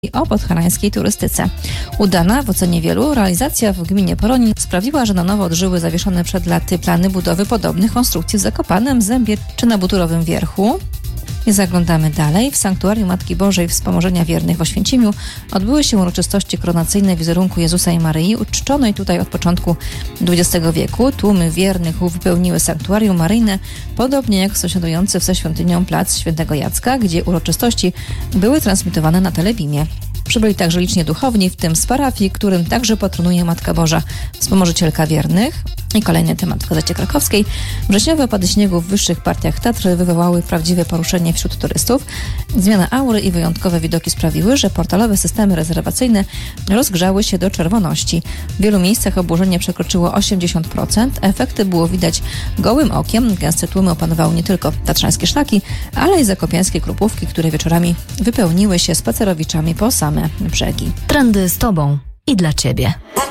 o podhalańskiej turystyce. Udana w ocenie wielu realizacja w gminie Poronin sprawiła, że na nowo odżyły zawieszone przed laty plany budowy podobnych konstrukcji w Zakopanem, Zębie czy na Buturowym Wierchu. I zaglądamy dalej. W Sanktuarium Matki Bożej Wspomożenia Wiernych w Oświęcimiu odbyły się uroczystości koronacyjne wizerunku Jezusa i Maryi, uczczonej tutaj od początku XX wieku. Tłumy wiernych wypełniły sanktuarium maryjne, podobnie jak sąsiadujący ze świątynią plac Świętego Jacka, gdzie uroczystości były transmitowane na Telebimie. Przybyli także liczni duchowni, w tym z parafii, którym także patronuje Matka Boża, wspomożycielka wiernych. I kolejny temat w Gazecie Krakowskiej. Wrześniowe opady śniegu w wyższych partiach Tatr wywołały prawdziwe poruszenie wśród turystów. Zmiana aury i wyjątkowe widoki sprawiły, że portalowe systemy rezerwacyjne rozgrzały się do czerwoności. W wielu miejscach obłożenie przekroczyło 80%. Efekty było widać gołym okiem. Gęste tłumy opanowały nie tylko tatrzańskie szlaki, ale i zakopiańskie krupówki, które wieczorami wypełniły się spacerowiczami po same brzegi. Trendy z Tobą i dla Ciebie.